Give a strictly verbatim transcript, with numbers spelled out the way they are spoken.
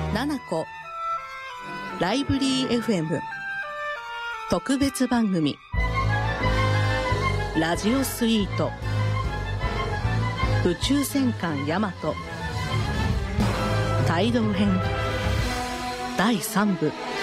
ななこライブリー エフエム 特別番組ラジオスイート宇宙戦艦ヤマト帯同編だいさん部